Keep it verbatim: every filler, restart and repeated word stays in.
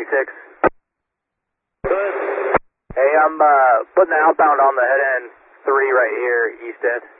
six. Good. Hey, I'm uh, putting the outbound on the head end three right here, east end.